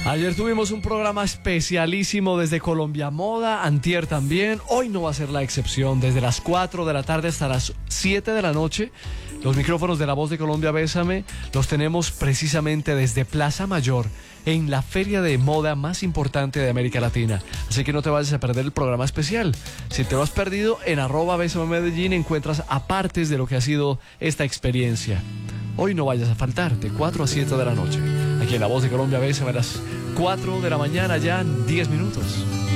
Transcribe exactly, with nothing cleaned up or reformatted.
Ayer tuvimos un programa especialísimo desde Colombia Moda, antier también, hoy no va a ser la excepción, desde las cuatro de la tarde hasta las siete de la noche, los micrófonos de La Voz de Colombia Bésame los tenemos precisamente desde Plaza Mayor, en la feria de moda más importante de América Latina, así que no te vayas a perder el programa especial. Si te lo has perdido, en arroba Bésame Medellín encuentras apartes de lo que ha sido esta experiencia. Hoy no vayas a faltar, de cuatro a siete de la noche. Aquí en La Voz de Colombia Bésame a las cuatro de la mañana, ya en diez minutos.